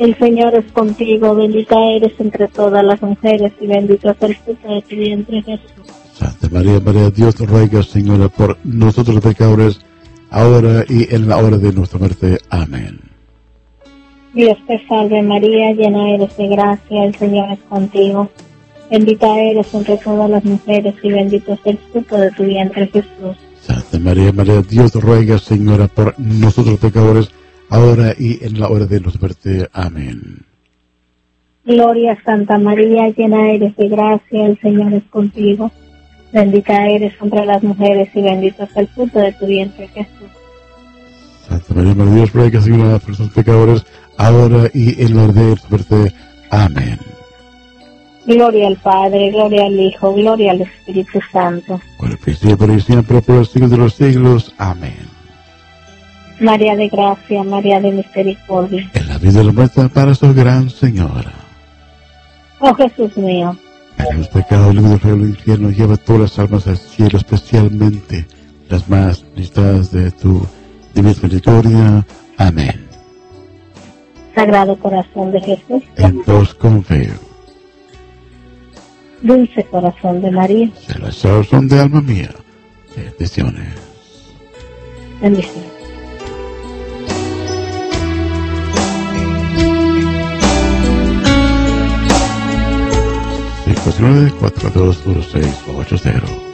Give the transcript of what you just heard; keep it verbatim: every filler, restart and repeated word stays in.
El Señor es contigo, bendita eres entre todas las mujeres y bendito es el fruto de tu vientre, Jesús. Santa María, Madre de Dios, ruega, Señora, por nosotros los pecadores, ahora y en la hora de nuestra muerte. Amén. Dios te salve María, llena eres de gracia, el Señor es contigo. Bendita eres entre todas las mujeres y bendito es el fruto de tu vientre, Jesús. Santa María, Madre de Dios, ruega, Señora, por nosotros los pecadores, ahora y en la hora de nuestra muerte. Amén. Gloria a Santa María, llena eres de gracia, el Señor es contigo. Bendita eres entre las mujeres y bendito es el fruto de tu vientre, Jesús. Santa María, Madre de Dios, ruega, Señora, por nuestros pecadores, ahora y en la hora de nuestra muerte. Amén. Gloria al Padre, gloria al Hijo, gloria al Espíritu Santo. Por el principio, por y siempre, por los siglos de los siglos. Amén. María de gracia, María de misericordia. En la vida y la muerte, para su gran Señora. Oh Jesús mío, en los pecados, libre del infierno, lleva todas las almas al cielo, especialmente las más necesitadas de tu divina misericordia. Amén. Sagrado Corazón de Jesús, En vos confío. Dulce Corazón de María, Sea la salvación de alma mía. Bendiciones. bendiciones. cinco nueve cuatro dos uno seis ocho cero